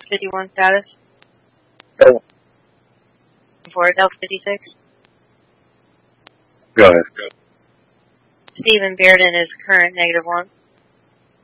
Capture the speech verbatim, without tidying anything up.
fifty-one status. Go. For Delta fifty-six. Go ahead. Stephen Bearden is current negative one.